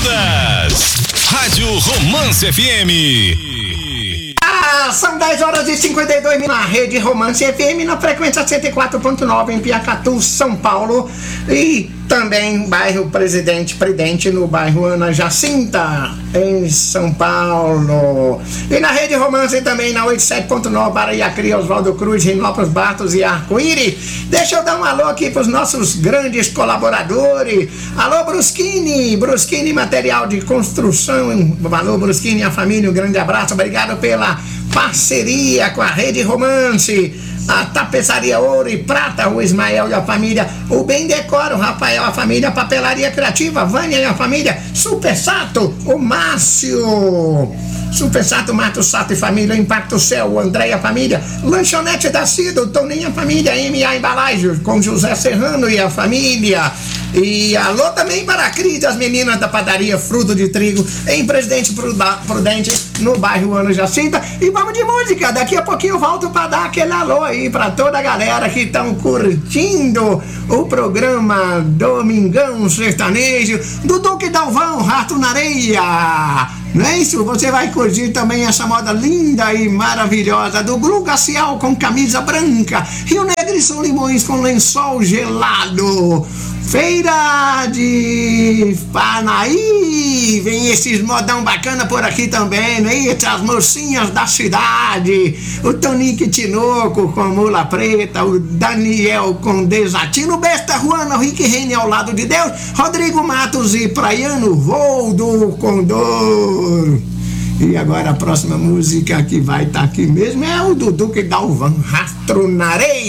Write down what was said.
Minas. Rádio Romance FM. São 10h52 na Rede Romance FM, na frequência 104.9 em Piacatu, São Paulo, e também bairro Presidente Prudente, no bairro Ana Jacinta, em São Paulo. E na Rede Romance também na 87.9 para Iacri, Oswaldo Cruz, Rinópolis, Bartos e Arco-Íris. Deixa eu dar um alô aqui para os nossos grandes colaboradores. Alô, Bruschini Material de Construção. Alô, Bruschini, a família, um grande abraço. Obrigado pela parceria com a Rede Romance. A Tapeçaria Ouro e Prata, o Ismael e a família. O Bem Decora, o Rafael, a família. A Papelaria Criativa, a Vânia e a família. Super Sato, o Márcio. Super Sato, Mato Sato e família. Impacto Céu, o André e a família. Lanchonete da Cida, o Toninho e a família. MA Embalagens, com José Serrano e a família. E alô também para a Cris, as meninas da padaria Fruto de Trigo, em Presidente Prudente, no bairro Ana Jacinta. E vamos de música, daqui a pouquinho eu volto para dar aquele alô aí para toda a galera que estão curtindo o programa Domingão Sertanejo do Duque Dalvão, Rato na Areia. Não é isso? Você vai curtir também essa moda linda e maravilhosa do Glu Gacial com camisa branca, Rio Negro e São Limões com lençol gelado. Feira de Panaí, vem esses modão bacana por aqui também, né? As mocinhas da cidade, o Tonique Tinoco com Mula Preta, o Daniel com Desatino, Besta Juana, o Rick Rene ao lado de Deus, Rodrigo Matos e Praiano, Voo do Condor. E agora a próxima música que vai estar aqui mesmo é o do Duque Dalvão, Rastro na Areia.